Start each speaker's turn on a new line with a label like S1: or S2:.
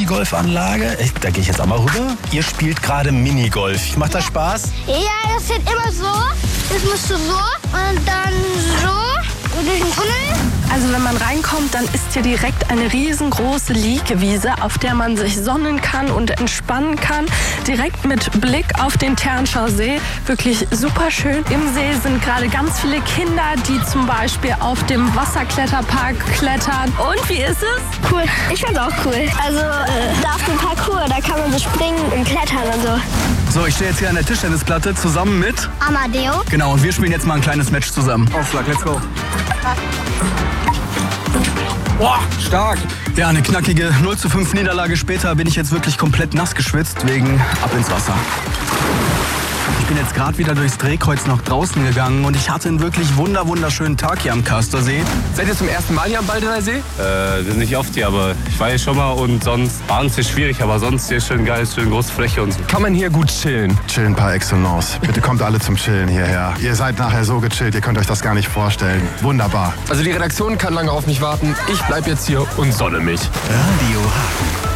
S1: Minigolfanlage. Da gehe ich jetzt auch mal rüber. Ihr spielt gerade Minigolf. Macht das Spaß?
S2: Ja, das geht immer so. Das musst du so und dann so durch den Tunnel.
S3: Also wenn man reinkommt, dann ist hier direkt eine riesengroße Liegewiese, auf der man sich sonnen kann und entspannen kann. Direkt mit Blick auf den Ternschau See. Wirklich super schön. Im See sind gerade ganz viele Kinder, die zum Beispiel auf dem Wasserkletterpark klettern. Und wie ist es?
S2: Cool. Ich find's auch cool. Also da auf dem Parcours, da kann man so springen und klettern und so.
S4: So, ich stehe jetzt hier an der Tischtennisplatte zusammen mit...
S2: Amadeo.
S4: Genau, und wir spielen jetzt mal ein kleines Match zusammen. Aufschlag, let's go. Boah, stark. Ja, eine knackige 0:5 Niederlage später bin ich jetzt wirklich komplett nass geschwitzt wegen ab ins Wasser. Ich bin jetzt gerade wieder durchs Drehkreuz nach draußen gegangen und ich hatte einen wirklich wunderschönen Tag hier am Kastersee.
S5: Seid ihr zum ersten Mal hier am Baldener See?
S6: Wir sind nicht oft hier, aber ich war hier schon mal und sonst Baden ist schwierig, aber sonst hier schön geil, schön große Fläche und so.
S5: Kann man hier gut chillen?
S7: Chillen par excellence. Bitte kommt alle zum Chillen hierher. Ihr seid nachher so gechillt, ihr könnt euch das gar nicht vorstellen. Wunderbar.
S5: Also die Redaktion kann lange auf mich warten. Ich bleib jetzt hier und sonne mich.
S1: Radio Hagen.